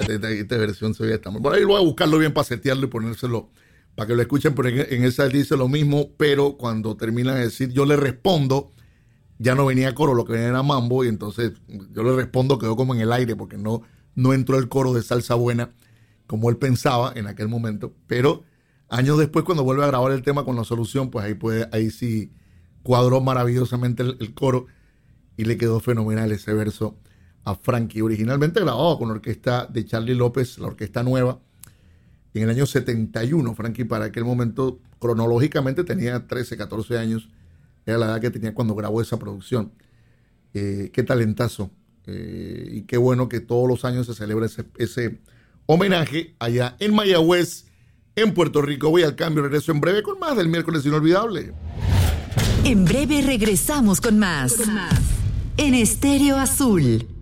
esta versión se oye tan mal. Por ahí voy a buscarlo bien para setearlo y ponérselo para que lo escuchen, pero en esa él dice lo mismo, pero cuando termina de decir yo le respondo, ya no venía coro, lo que venía era mambo, y entonces yo le respondo, quedó como en el aire porque no entró el coro de Salsa Buena como él pensaba en aquel momento, pero años después cuando vuelve a grabar el tema con La Solución, pues ahí sí cuadró maravillosamente el coro y le quedó fenomenal ese verso a Frankie, originalmente grabado con la orquesta de Charly López, la Orquesta Nueva, en el año 71. Frankie para aquel momento cronológicamente tenía 13, 14 años, era la edad que tenía cuando grabó esa producción. Qué talentazo, y qué bueno que todos los años se celebra ese homenaje allá en Mayagüez, en Puerto Rico. Voy al cambio, regreso en breve con más del Miércoles Inolvidable. En breve regresamos con más. En Estéreo Azul.